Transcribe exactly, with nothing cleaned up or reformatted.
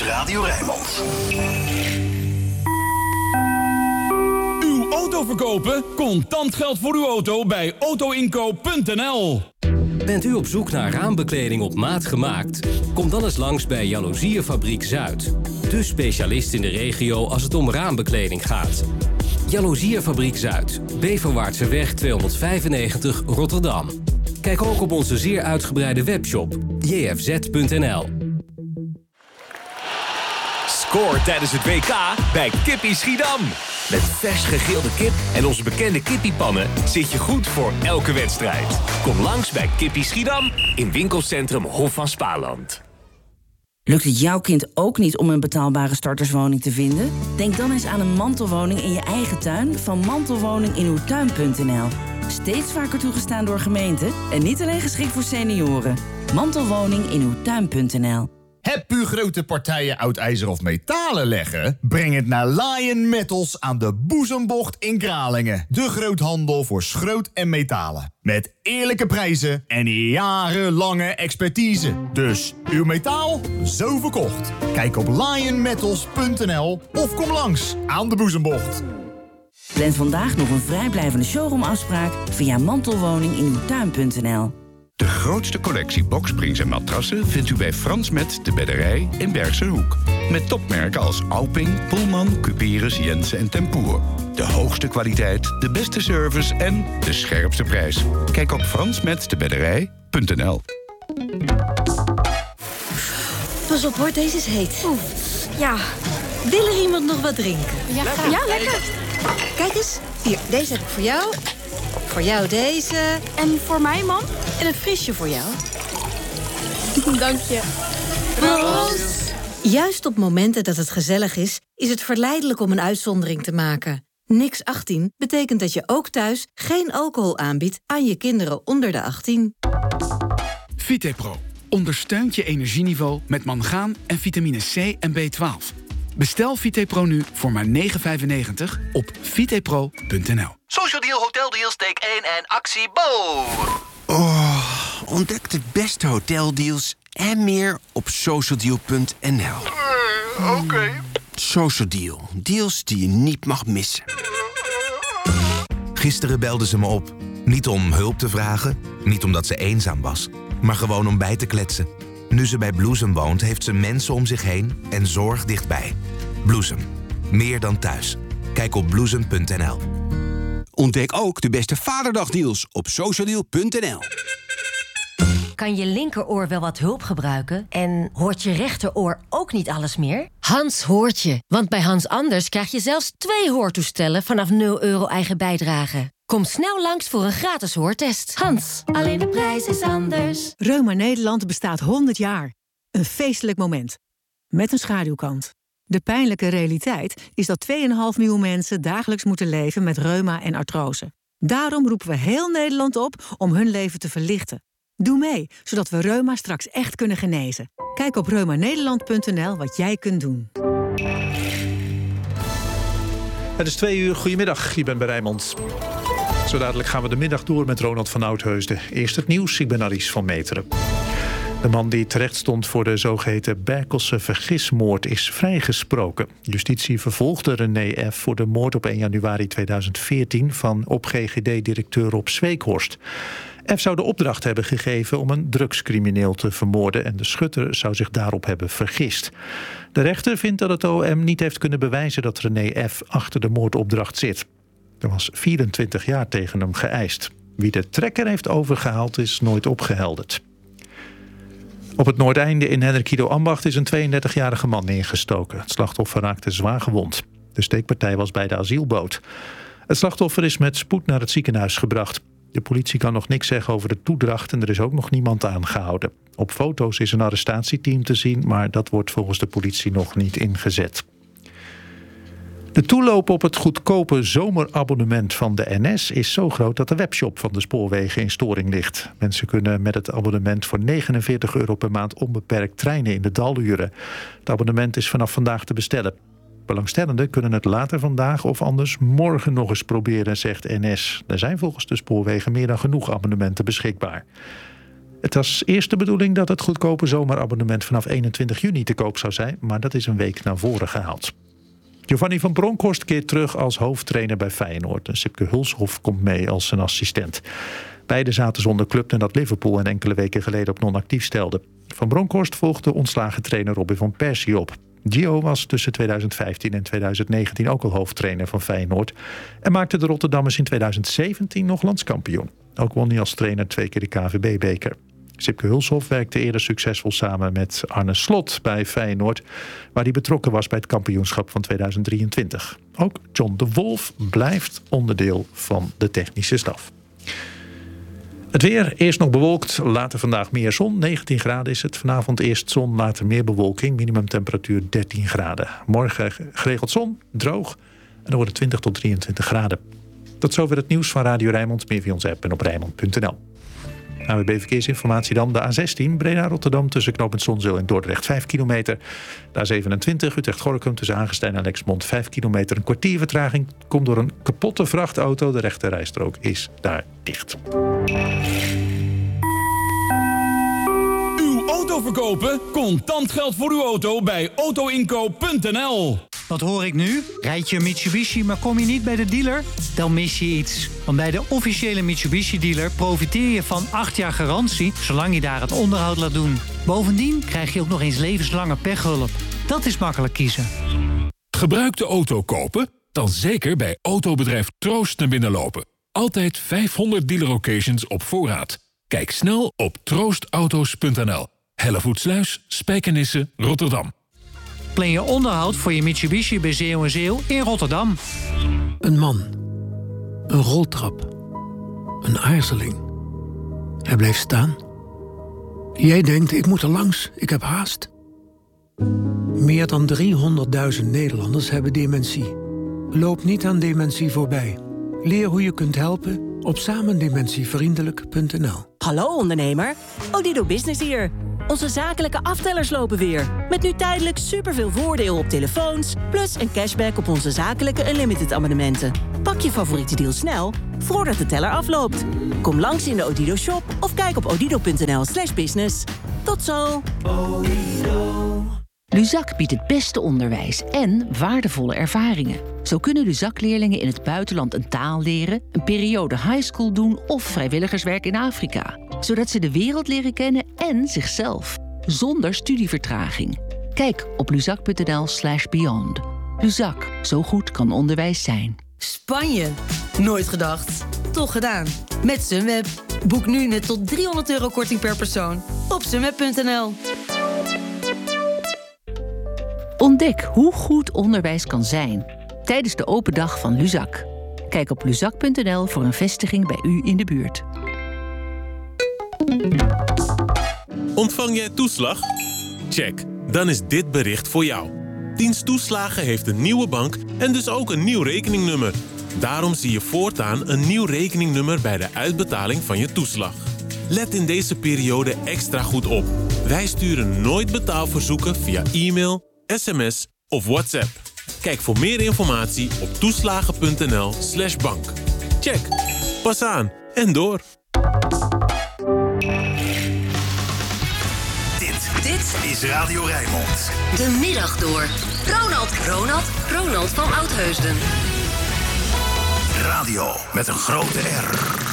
Radio Rijnmond. Uw auto verkopen? Contant geld voor uw auto bij autoinkoop punt n l. Bent u op zoek naar raambekleding op maat gemaakt? Kom dan eens langs bij Jaloeziefabriek Zuid. De specialist in de regio als het om raambekleding gaat. Jaloeziefabriek Zuid, Beverwaartseweg tweehonderdvijfennegentig Rotterdam. Kijk ook op onze zeer uitgebreide webshop j f z punt n l. Scoor tijdens het W K bij Kippie Schiedam. Met vers gegrilde kip en onze bekende kippiepannen zit je goed voor elke wedstrijd. Kom langs bij Kippie Schiedam in winkelcentrum Hof van Spaarland. Lukt het jouw kind ook niet om een betaalbare starterswoning te vinden? Denk dan eens aan een mantelwoning in je eigen tuin van mantelwoning in uw tuin punt n l. Steeds vaker toegestaan door gemeenten en niet alleen geschikt voor senioren. Mantelwoning in uw tuin punt n l. Heb u grote partijen oud ijzer of metalen leggen? Breng het naar Lion Metals aan de Boezembocht in Kralingen. De groothandel voor schroot en metalen. Met eerlijke prijzen en jarenlange expertise. Dus uw metaal, zo verkocht. Kijk op lion metals punt n l of kom langs aan de Boezembocht. Plan vandaag nog een vrijblijvende showroomafspraak via mantelwoning in uw tuin punt n l. De grootste collectie boksprings en matrassen vindt u bij Frans Met de Bedderij in Bergse Hoek. Met topmerken als Auping, Pullman, Cuperus, Jensen en Tempoer. De hoogste kwaliteit, de beste service en de scherpste prijs. Kijk op frans met de bedderij punt n l. Pas op hoor, deze is heet. Oeh, ja. Wil er iemand nog wat drinken? Ja, lekker. Ja, lekker. Kijk eens, hier, deze heb ik voor jou. Voor jou deze. En voor mij, man? En een frisje voor jou. Dank je. Proost. Juist op momenten dat het gezellig is, is het verleidelijk om een uitzondering te maken. Niks achttien betekent dat je ook thuis geen alcohol aanbiedt aan je kinderen onder de achttien. Vitepro ondersteunt je energieniveau met mangaan en vitamine C en B twaalf. Bestel Vitepro nu voor maar negen vijfennegentig op vitepro punt n l. Social Deal, Hotel Deals, take één en actie Bo. Oh, ontdek de beste hoteldeals en meer op social deal punt n l. Uh, Oké. Okay. Social Deal, deals die je niet mag missen. Gisteren belde ze me op. Niet om hulp te vragen, niet omdat ze eenzaam was, maar gewoon om bij te kletsen. Nu ze bij Bloesem woont, heeft ze mensen om zich heen en zorg dichtbij. Bloesem. Meer dan thuis. Kijk op bloesem punt n l. Ontdek ook de beste Vaderdagdeals op social deal punt n l. Kan je linkeroor wel wat hulp gebruiken? En hoort je rechteroor ook niet alles meer? Hans hoort je, want bij Hans Anders krijg je zelfs twee hoortoestellen vanaf nul euro eigen bijdrage. Kom snel langs voor een gratis hoortest. Hans, alleen de prijs is anders. Reuma Nederland bestaat honderd jaar. Een feestelijk moment. Met een schaduwkant. De pijnlijke realiteit is dat twee komma vijf miljoen mensen dagelijks moeten leven met reuma en artrose. Daarom roepen we heel Nederland op om hun leven te verlichten. Doe mee, zodat we reuma straks echt kunnen genezen. Kijk op reuma nederland punt n l wat jij kunt doen. Het is twee uur. Goedemiddag, je bent bij Rijnmond. Zo dadelijk gaan we de middag door met Ronald van Oudheusden. Eerst het nieuws, ik ben Aries van Meteren. De man die terecht stond voor de zogeheten Berkelse vergismoord is vrijgesproken. Justitie vervolgde René F. voor de moord op één januari tweeduizend veertien... van op G G D-directeur Rob Zweekhorst. F zou de opdracht hebben gegeven om een drugscrimineel te vermoorden... en de schutter zou zich daarop hebben vergist. De rechter vindt dat het O M niet heeft kunnen bewijzen dat René F. achter de moordopdracht zit. Er was vierentwintig jaar tegen hem geëist. Wie de trekker heeft overgehaald is nooit opgehelderd. Op het Noordeinde in Henrikido-Ambacht is een tweeëndertigjarige man neergestoken. Het slachtoffer raakte zwaar gewond. De steekpartij was bij de asielboot. Het slachtoffer is met spoed naar het ziekenhuis gebracht. De politie kan nog niks zeggen over de toedracht en er is ook nog niemand aangehouden. Op foto's is een arrestatieteam te zien, maar dat wordt volgens de politie nog niet ingezet. De toeloop op het goedkope zomerabonnement van de N S is zo groot dat de webshop van de spoorwegen in storing ligt. Mensen kunnen met het abonnement voor negenenveertig euro per maand onbeperkt treinen in de daluren. Het abonnement is vanaf vandaag te bestellen. Belangstellenden kunnen het later vandaag of anders morgen nog eens proberen, zegt N S. Er zijn volgens de spoorwegen meer dan genoeg abonnementen beschikbaar. Het was eerst de bedoeling dat het goedkope zomerabonnement vanaf eenentwintig juni te koop zou zijn, maar dat is een week naar voren gehaald. Giovanni van Bronckhorst keert terug als hoofdtrainer bij Feyenoord en Sipke Hulshoff komt mee als zijn assistent. Beiden zaten zonder club nadat Liverpool hen enkele weken geleden op non-actief stelde. Van Bronckhorst volgde ontslagen trainer Robin van Persie op. Gio was tussen tweeduizend vijftien en tweeduizend negentien ook al hoofdtrainer van Feyenoord en maakte de Rotterdammers in tweeduizend zeventien nog landskampioen. Ook won hij als trainer twee keer de K V B-beker. Sipke Hulshoff werkte eerder succesvol samen met Arne Slot bij Feyenoord, waar hij betrokken was bij het kampioenschap van tweeduizend drieëntwintig. Ook John de Wolf blijft onderdeel van de technische staf. Het weer, eerst nog bewolkt, later vandaag meer zon. negentien graden is het. Vanavond eerst zon, later meer bewolking. Minimumtemperatuur dertien graden. Morgen geregeld zon, droog. En dan wordt het twintig tot drieëntwintig graden. Tot zover het nieuws van Radio Rijnmond. Meer via onze app en op Rijnmond punt n l. A W B Verkeersinformatie dan. De A zestien, Breda-Rotterdam tussen knooppunt Zonzeel en Dordrecht vijf kilometer. De A zevenentwintig, Utrecht-Gorkum tussen Hagestein en Lexmond vijf kilometer. Een kwartier vertraging komt door een kapotte vrachtauto. De rechte rijstrook is daar dicht. Uw auto verkopen? Contant geld voor uw auto bij auto inkoop punt n l. Wat hoor ik nu? Rijd je een Mitsubishi, maar kom je niet bij de dealer? Dan mis je iets. Want bij de officiële Mitsubishi-dealer profiteer je van acht jaar garantie, zolang je daar het onderhoud laat doen. Bovendien krijg je ook nog eens levenslange pechhulp. Dat is makkelijk kiezen. Gebruikte auto kopen? Dan zeker bij autobedrijf Troost naar binnen lopen. Altijd vijfhonderd dealer locations op voorraad. Kijk snel op troost auto's punt n l. Hellevoetsluis, Spijkenisse, Rotterdam. Plan je onderhoud voor je Mitsubishi bij Zeeuw en Zeeuw in Rotterdam. Een man. Een roltrap. Een aarzeling. Hij blijft staan. Jij denkt, ik moet er langs, ik heb haast. Meer dan driehonderdduizend Nederlanders hebben dementie. Loop niet aan dementie voorbij. Leer hoe je kunt helpen op samendementievriendelijk punt n l. Hallo ondernemer, Odido Business hier. Onze zakelijke aftellers lopen weer. Met nu tijdelijk superveel voordeel op telefoons, plus een cashback op onze zakelijke Unlimited abonnementen. Pak je favoriete deal snel, voordat de teller afloopt. Kom langs in de Odido shop of kijk op odido punt n l slash business. Tot zo! Luzak biedt het beste onderwijs en waardevolle ervaringen. Zo kunnen Luzak-leerlingen in het buitenland een taal leren, een periode highschool doen of vrijwilligerswerk in Afrika. Zodat ze de wereld leren kennen en zichzelf. Zonder studievertraging. Kijk op luzak punt n l slash beyond. Luzak, zo goed kan onderwijs zijn. Spanje? Nooit gedacht. Toch gedaan. Met Sunweb. Boek nu net tot driehonderd euro korting per persoon op sunweb punt n l. Ontdek hoe goed onderwijs kan zijn tijdens de open dag van Luzak. Kijk op luzak punt n l voor een vestiging bij u in de buurt. Ontvang jij toeslag? Check, dan is dit bericht voor jou. Dienst Toeslagen heeft een nieuwe bank en dus ook een nieuw rekeningnummer. Daarom zie je voortaan een nieuw rekeningnummer bij de uitbetaling van je toeslag. Let in deze periode extra goed op. Wij sturen nooit betaalverzoeken via e-mail, sms of WhatsApp. Kijk voor meer informatie op toeslagen punt n l slash bank. Check, pas aan en door. Dit, dit is Radio Rijnmond. De middag door. Ronald, Ronald, Ronald van Oudheusden. Radio met een grote R.